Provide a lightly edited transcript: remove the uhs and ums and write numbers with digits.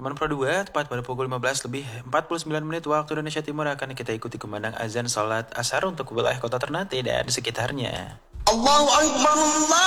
Teman Pro 2, tepat pada pukul 15 lebih 49 menit waktu Indonesia Timur akan kita ikuti kumandang azan salat asar untuk wilayah kota Ternate dan sekitarnya. Allahu Akbar,